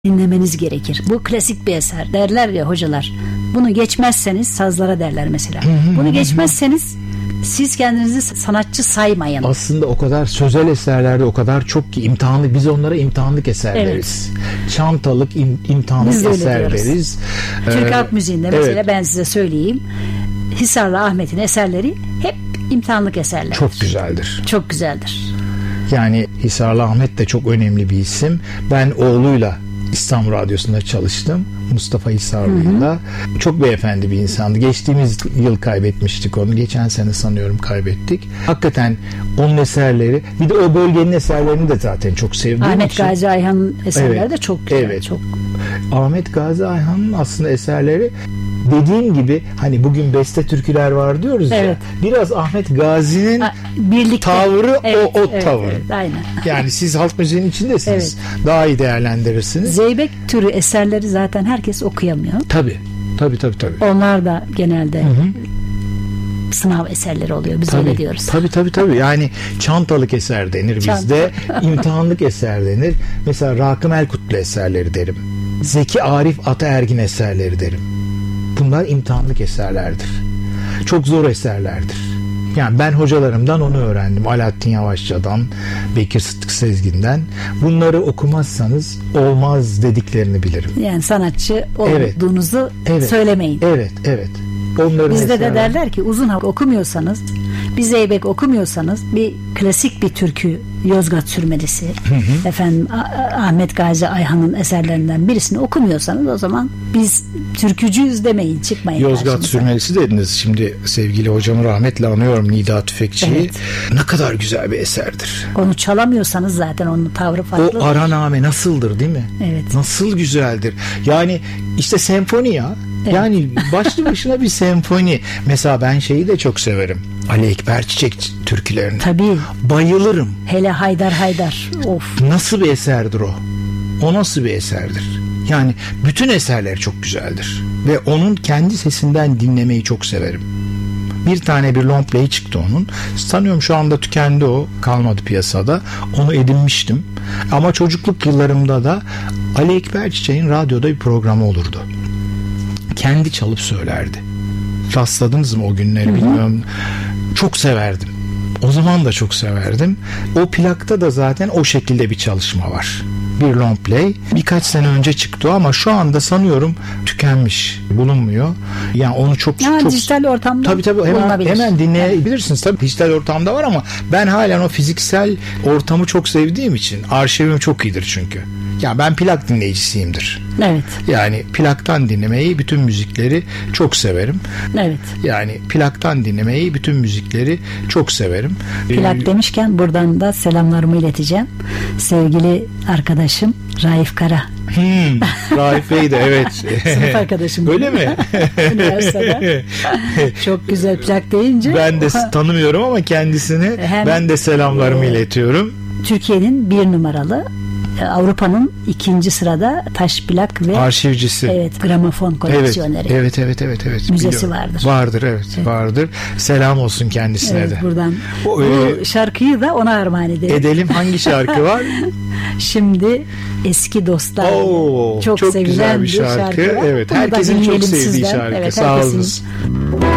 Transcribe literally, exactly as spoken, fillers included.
dinlemeniz gerekir. Bu klasik bir eser. Derler ya hocalar. Bunu geçmezseniz, sazlara derler mesela. Bunu geçmezseniz siz kendinizi sanatçı saymayın. Aslında o kadar sözel eserlerde o kadar çok ki imtihanlı, biz onlara imtihanlık eser evet. deriz. Çantalık im, imtihanlık eser deriz. Türk ee, halk müziğinde evet. mesela ben size söyleyeyim. Hisarlı Ahmet'in eserleri hep imtihanlık eserler. Çok güzeldir. Çok güzeldir. Yani Hisarlı Ahmet de çok önemli bir isim. Ben oğluyla İstanbul Radyosu'nda çalıştım. Mustafa Hisarlı'yla. Çok beyefendi bir insandı. Geçtiğimiz yıl kaybetmiştik onu. Geçen sene sanıyorum kaybettik. Hakikaten onun eserleri, bir de o bölgenin eserlerini de zaten çok sevdiğim Ahmet için. Gazi Ayhan'ın eserleri evet, de çok güzel. Evet. Çok. Ahmet Gazi Ayhan'ın aslında eserleri, dediğim gibi hani bugün beste türküler var diyoruz evet. ya. Biraz Ahmet Gazi'nin ha, tavrı evet, o, o evet, tavır. Evet, aynen. Yani siz halk müziğinin içindesiniz. Evet. Daha iyi değerlendirirsiniz. Zeybek türü eserleri zaten herkes okuyamıyor. Tabii. Tabii tabii tabii. Onlar da genelde hı hı. sınav eserleri oluyor. Biz tabii, öyle diyoruz. Tabii tabii tabii. Yani çantalık eser denir Çanta. bizde. İmtihanlık eser denir. Mesela Rakım Elkutlu eserleri derim. Zeki Arif Ataergin eserleri derim. Bunlar imtihanlık eserlerdir. Çok zor eserlerdir. Yani ben hocalarımdan onu öğrendim. Alaaddin Yavaşça'dan, Bekir Sıddık Sezgin'den. Bunları okumazsanız olmaz dediklerini bilirim. Yani sanatçı olduğunuzu evet. söylemeyin. Evet, evet. Onların Bizde eserler... de derler ki uzun hava okumuyorsanız, bir zeybek okumuyorsanız, bir klasik bir türkü, Yozgat Sürmelisi, hı hı. efendim Ahmet Gazi Ayhan'ın eserlerinden birisini okumuyorsanız o zaman biz türkücüyüz demeyin, çıkmayın. Yozgat karşımıza. Sürmelisi dediniz. Şimdi sevgili hocamı rahmetle anıyorum, Nida Tüfekçi'yi. Evet. Ne kadar güzel bir eserdir. Onu çalamıyorsanız zaten onun tavrı farklı. O araname nasıldır değil mi? Evet. Nasıl güzeldir. Yani işte senfoni ya. Evet. Yani başlı başına bir senfoni. Mesela ben şeyi de çok severim. Ali Ekber Çiçek türkülerini. Tabii. Bayılırım. Hele Haydar Haydar. Of. Nasıl bir eserdir o? O nasıl bir eserdir? Yani bütün eserler çok güzeldir. Ve onun kendi sesinden dinlemeyi çok severim. Bir tane bir long play çıktı onun. Sanıyorum şu anda tükendi o. Kalmadı piyasada. Onu edinmiştim. Ama çocukluk yıllarımda da Ali Ekber Çiçek'in radyoda bir programı olurdu. Kendi çalıp söylerdi. Rastladınız mı o günleri Hı-hı. bilmiyorum. Çok severdim. O zaman da çok severdim. O plakta da zaten o şekilde bir çalışma var. Bir long play. Birkaç sene önce çıktı ama şu anda sanıyorum tükenmiş. Bulunmuyor. Yani onu çok yani çok dijital ortamda tabii tabii hemen, hemen dinleyebilirsiniz. Tabii dijital ortamda var ama ben halen o fiziksel ortamı çok sevdiğim için, arşivim çok iyidir çünkü. Ya ben plak dinleyicisiyimdir. Evet. Yani plaktan dinlemeyi, bütün müzikleri çok severim. Evet. Yani plaktan dinlemeyi, bütün müzikleri çok severim. Plak ee, demişken buradan da selamlarımı ileteceğim. Sevgili arkadaşım Raif Kara. Hmm, Raif Bey de evet. Sınıf arkadaşım. Öyle mi? Üniversitede. Çok güzel plak deyince. Ben de tanımıyorum ama kendisini hem, ben de selamlarımı e, iletiyorum. Türkiye'nin bir numaralı, Avrupa'nın ikinci sırada taş plak ve arşivcisi. Evet, gramofon koleksiyoneri. Evet, evet, evet, evet. Müzesi biliyorum. vardır. Vardır, evet, evet, vardır. Selam olsun kendisine evet, de. Buradan o, bu e, şarkıyı da ona armağan edelim. Edelim. Hangi şarkı var? Şimdi Eski Dostlar. Oo, çok, çok sevilen güzel bir şarkı. şarkı. Evet, herkesin çok sevdiği sizden. şarkı. Evet, sağ herkesin... olun.